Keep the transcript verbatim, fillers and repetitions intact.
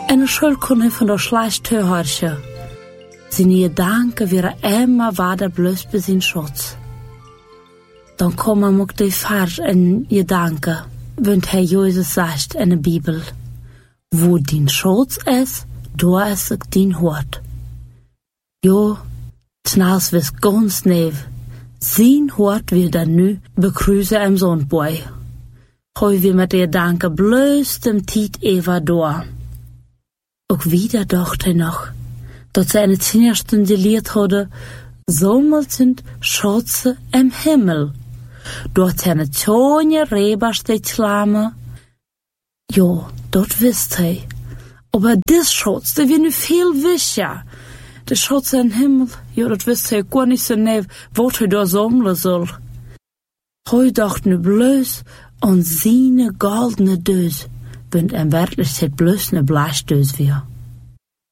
En de schuld kon hij van de slecht tegenhouden. Zijn gedanken waren immer weiter bloß bij zijn schutz. Dan komen ook de vers in gedanken, want hij Jezus zegt in de Bibel. Wo din schutz is, daar is ook din hort. Jo, tnaus wis ganz nev. Zijn hort wil dan nu begrüßen im Zondboy. Hoi wir mit der Danke bloß dem Tiet Eva door. Ook wieder dacht hij nog, dat seine Zinnersten geleerd hadden, zomaar sind Schutze im Himmel. Dort seine Tonje Reber steht Schlame. Jo, dat wist hij. Aber dis Schutz, der wird nu viel wischer. Der Schutz im Himmel, jo, dat wist hij gar nicht so nev, wat hij da sammeln soll. Hij dacht nu bloß an seine goldene Dös, wenn in Wirklichkeit bloß ne Bleichdös wir.